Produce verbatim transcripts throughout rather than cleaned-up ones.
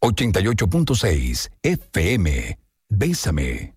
ochenta y ocho punto seis F M. Bésame.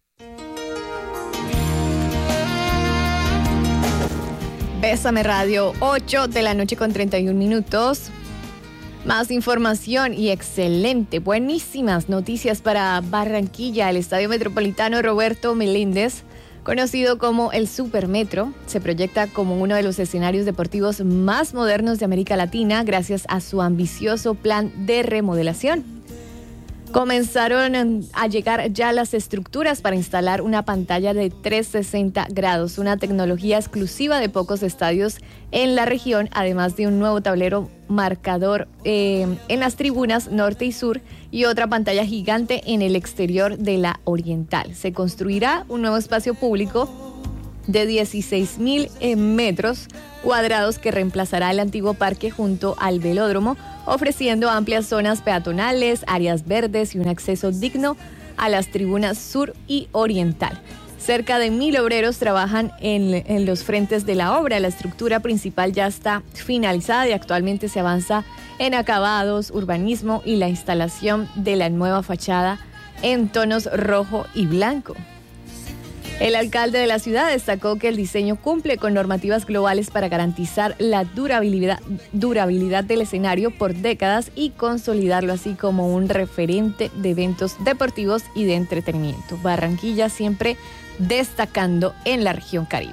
Bésame Radio, ocho de la noche con treinta y un minutos. Más información y excelente, buenísimas noticias para Barranquilla. El Estadio Metropolitano Roberto Meléndez, conocido como el Supermetro, se proyecta como uno de los escenarios deportivos más modernos de América Latina gracias a su ambicioso plan de remodelación. Comenzaron a llegar ya las estructuras para instalar una pantalla de trescientos sesenta grados, una tecnología exclusiva de pocos estadios en la región, además de un nuevo tablero marcador eh, en las tribunas norte y sur y otra pantalla gigante en el exterior de la oriental. Se construirá un nuevo espacio público de dieciséis mil metros cuadrados que reemplazará el antiguo parque junto al velódromo, ofreciendo amplias zonas peatonales, áreas verdes y un acceso digno a las tribunas sur y oriental. Cerca de mil obreros trabajan en, en los frentes de la obra. La estructura principal ya está finalizada y actualmente se avanza en acabados, urbanismo y la instalación de la nueva fachada en tonos rojo y blanco. El alcalde de la ciudad destacó que el diseño cumple con normativas globales para garantizar la durabilidad, durabilidad del escenario por décadas y consolidarlo así como un referente de eventos deportivos y de entretenimiento. Barranquilla siempre destacando en la región Caribe.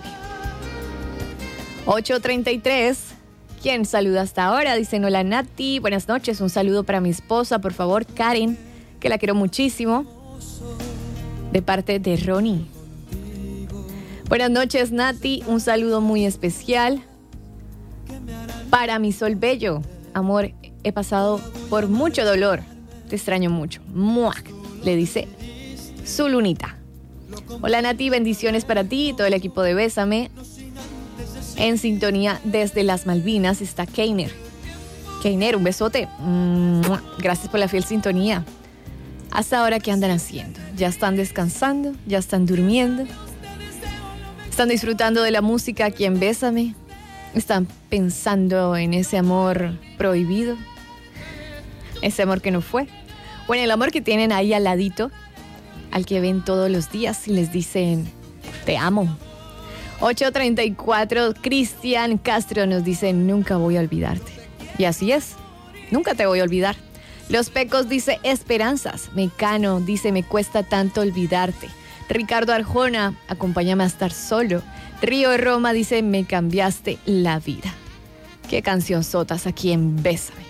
ocho treinta y tres. ¿Quién saluda hasta ahora? Dicen, hola Nati, buenas noches, un saludo para mi esposa, por favor, Karen, que la quiero muchísimo, de parte de Ronnie. Buenas noches, Nati. Un saludo muy especial para mi Sol Bello. Amor, he pasado por mucho dolor. Te extraño mucho. ¡Muac! Le dice su lunita. Hola, Nati. Bendiciones para ti y todo el equipo de Bésame. En sintonía desde las Malvinas está Keiner. Keiner, un besote. ¡Mua! Gracias por la fiel sintonía. Hasta ahora, ¿qué andan haciendo? ¿Ya están descansando? ¿Ya están durmiendo? ¿Están disfrutando de la música aquí en Bésame? ¿Están pensando en ese amor prohibido? ¿Ese amor que no fue? O en el amor que tienen ahí al ladito, al que ven todos los días y les dicen, te amo. ocho treinta y cuatro, Cristian Castro nos dice, nunca voy a olvidarte. Y así es, nunca te voy a olvidar. Los Pecos dice, esperanzas. Mecano dice, me cuesta tanto olvidarte. Ricardo Arjona, acompáñame a estar solo. Río de Roma dice, me cambiaste la vida. Qué canción sotas aquí en Bésame.